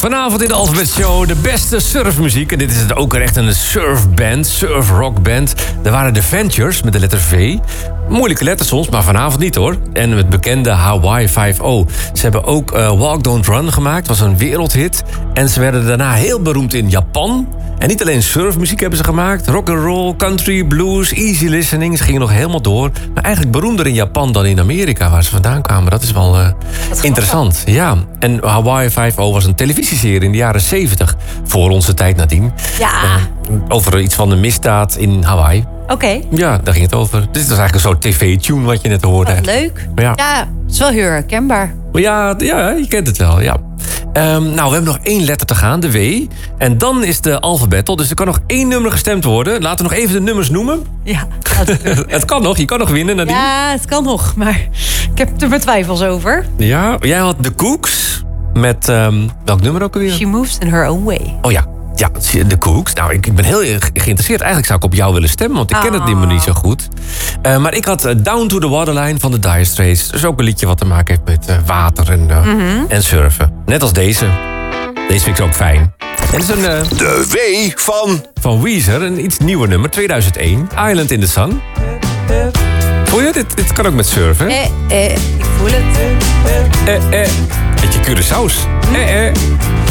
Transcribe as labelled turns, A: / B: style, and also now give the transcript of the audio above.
A: Vanavond in de Alphabet Show de beste surfmuziek. En dit is het ook echt een surfband, surfrockband. Er waren de Ventures met de letter V. Moeilijke letters soms, maar vanavond niet hoor. En het bekende Hawaii 5-0. Ze hebben ook Walk Don't Run gemaakt, was een wereldhit. En ze werden daarna heel beroemd in Japan. En niet alleen surfmuziek hebben ze gemaakt. Rock'n'roll, country, blues, easy listening. Ze gingen nog helemaal door. Maar eigenlijk beroemder in Japan dan in Amerika, waar ze vandaan kwamen. Dat is wel interessant. Ja. En Hawaii 5-0 was een televisieserie in de jaren 70. Voor onze tijd nadien.
B: Ja.
A: Over iets van de misdaad in Hawaii.
B: Oké.
A: Ja, daar ging het over. Dit was eigenlijk een soort tv-tune wat je net hoorde.
B: Wat leuk.
A: Ja.
B: Ja, het is wel heel herkenbaar.
A: Ja, je kent het wel, ja. Nou, we hebben nog 1 letter te gaan, de W. En dan is de alfabettel, dus er kan nog 1 nummer gestemd worden. Laten we nog even de nummers noemen.
B: Ja.
A: Het kan nog, je kan nog winnen, Nadine.
B: Ja, het kan nog, maar ik heb er mijn twijfels over.
A: Ja, jij had de Cooks met, welk nummer ook alweer?
B: She moves in her own way.
A: Oh ja. Ja, de Cooks. Nou, ik ben heel geïnteresseerd. Eigenlijk zou ik op jou willen stemmen, want ik ken het nummer niet zo goed. Maar ik had Down to the Waterline van de Dire Straits. Dat is ook een liedje wat te maken heeft met water en surfen. Net als deze. Deze vind ik ook fijn. En het is een...
C: de W
A: van Weezer, een iets nieuwer nummer, 2001. Island in the Sun. Voel je? Dit kan ook met surfen.
B: Ik voel het.
A: Beetje Curaçao's.